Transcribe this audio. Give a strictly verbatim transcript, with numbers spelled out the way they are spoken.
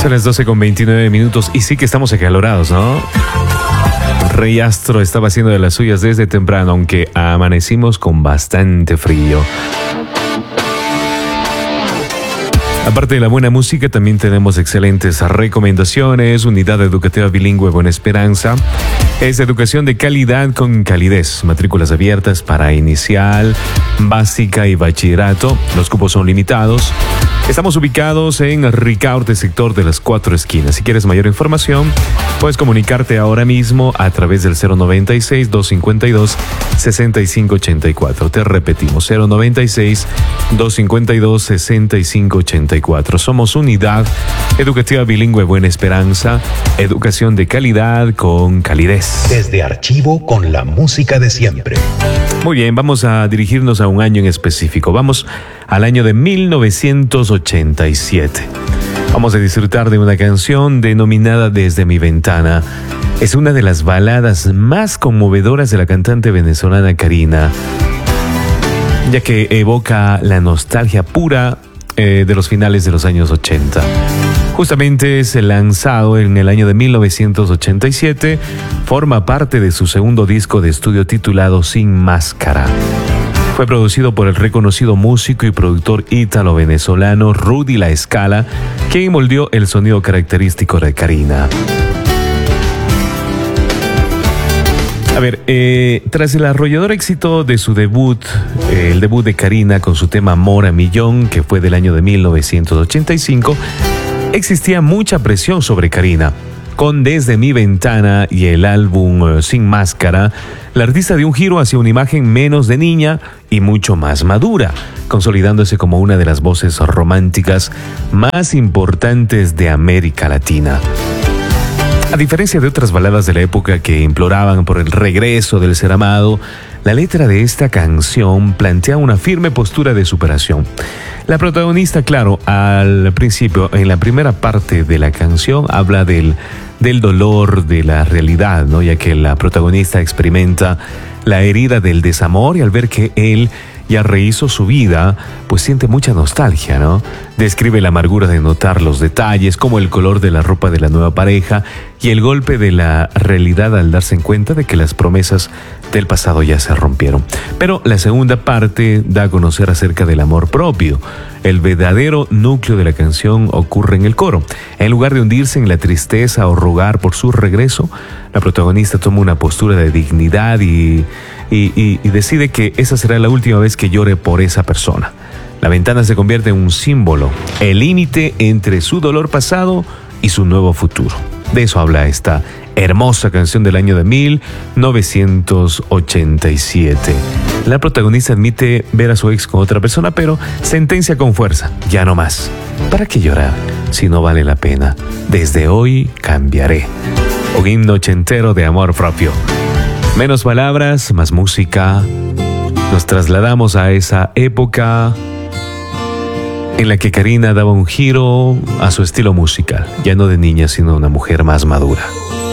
Son las doce con veintinueve minutos y sí que estamos acalorados, ¿no? Rey Astro estaba haciendo de las suyas desde temprano, aunque amanecimos con bastante frío. Aparte de la buena música, también tenemos excelentes recomendaciones. Unidad Educativa Bilingüe Buena Esperanza es educación de calidad con calidez. Matrículas abiertas para inicial, básica y bachillerato. Los cupos son limitados. Estamos ubicados en Ricaurte, sector de las Cuatro Esquinas. Si quieres mayor información, puedes comunicarte ahora mismo a través del cero noventa y seis, doscientos cincuenta y dos, sesenta y cinco ochenta y cuatro. Te repetimos, cero noventa y seis, doscientos cincuenta y dos, sesenta y cinco ochenta y cuatro. Somos Unidad Educativa Bilingüe Buena Esperanza, educación de calidad con calidez. Desde Archivo con la música de siempre. Muy bien, vamos a dirigirnos a un año en específico. Vamos al año de mil novecientos ochenta y siete. Vamos a disfrutar de una canción denominada Desde mi ventana. Es una de las baladas más conmovedoras de la cantante venezolana Karina, ya que evoca la nostalgia pura eh, de los finales de los años ochenta. Justamente es lanzado en el año de mil novecientos ochenta y siete, forma parte de su segundo disco de estudio titulado Sin Máscara. Fue producido por el reconocido músico y productor ítalo-venezolano Rudy La Scala, quien moldeó el sonido característico de Karina. A ver, eh, tras el arrollador éxito de su debut, eh, el debut de Karina con su tema Amor a Millón, que fue del año de mil novecientos ochenta y cinco, existía mucha presión sobre Karina. Con Desde mi ventana y el álbum uh, Sin Máscara, la artista dio un giro hacia una imagen menos de niña y mucho más madura, consolidándose como una de las voces románticas más importantes de América Latina. A diferencia de otras baladas de la época que imploraban por el regreso del ser amado, la letra de esta canción plantea una firme postura de superación. La protagonista, claro, al principio, en la primera parte de la canción, habla del, del dolor, de la realidad, ¿no? Ya que la protagonista experimenta la herida del desamor y al ver que él ya rehizo su vida, pues siente mucha nostalgia, ¿no? Describe la amargura de notar los detalles, como el color de la ropa de la nueva pareja y el golpe de la realidad al darse cuenta de que las promesas del pasado ya se rompieron. Pero la segunda parte da a conocer acerca del amor propio. El verdadero núcleo de la canción ocurre en el coro. En lugar de hundirse en la tristeza o rogar por su regreso, la protagonista toma una postura de dignidad y, y, y, y decide que esa será la última vez que llore por esa persona. La ventana se convierte en un símbolo, el límite entre su dolor pasado y su nuevo futuro. De eso habla esta hermosa canción del año de mil novecientos ochenta y siete. La protagonista admite ver a su ex con otra persona, pero sentencia con fuerza: ya no más. ¿Para qué llorar si no vale la pena? Desde hoy cambiaré. Un himno ochentero de amor propio. Menos palabras, más música. Nos trasladamos a esa época en la que Karina daba un giro a su estilo musical, ya no de niña, sino una mujer más madura.